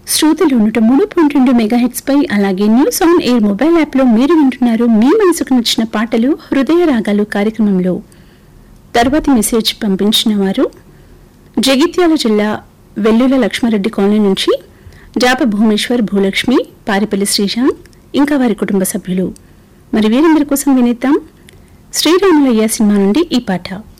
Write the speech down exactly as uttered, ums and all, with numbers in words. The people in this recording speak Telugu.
శ్రోతలు నూట మూడు పాయింట్ రెండు మెగాహెట్స్ పై అలాగే news on air mobile app లో మీరు వింటున్నారు మీ మనసుకు నచ్చిన పాటలు హృదయ రాగాలు కార్యక్రమంలో. తర్వాతి మెసేజ్ పంపించిన వారు జగిత్యాల జిల్లా వెల్లుల లక్ష్మారెడ్డి కాలనీ నుంచి జాప భూమేశ్వర్, భూలక్ష్మి, పారిపల్లి శ్రీశాంత్ ఇంకా వారి కుటుంబ సభ్యులు. మరి వీరందరి కోసం వినిద్దాం శ్రీరాములయ్య సినిమా నుండి ఈ పాట.